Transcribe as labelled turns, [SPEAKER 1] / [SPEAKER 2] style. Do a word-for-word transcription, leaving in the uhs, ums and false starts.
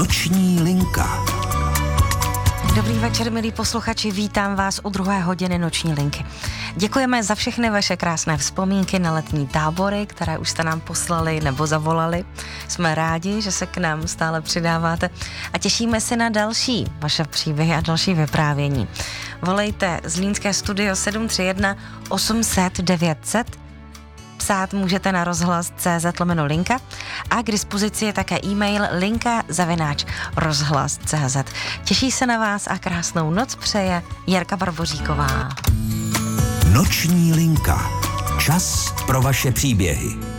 [SPEAKER 1] Noční linka.
[SPEAKER 2] Dobrý večer, milí posluchači, vítám vás u druhé hodiny Noční linky. Děkujeme za všechny vaše krásné vzpomínky na letní tábory, které už jste nám poslali nebo zavolali. Jsme rádi, že se k nám stále přidáváte a těšíme se na další vaše příběhy a další vyprávění. Volejte Zlínské studio sedm tři jedna osm set devět set. Psát můžete na rozhlas tečka cé zet lomeno linka a k dispozici je také e-mail linka zavináč rozhlas tečka cé zet. Těší se na vás a krásnou noc přeje Jirka Barboříková.
[SPEAKER 1] Noční linka. Čas pro vaše příběhy.